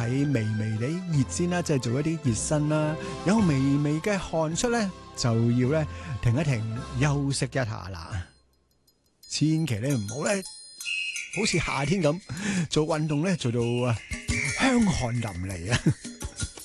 體微微地熱先啦，即係做一啲熱身啦。有微微嘅汗出咧，就要咧停一停，休息一下啦。千祈咧唔好咧，好似夏天咁做運動咧，做到香汗淋漓啊！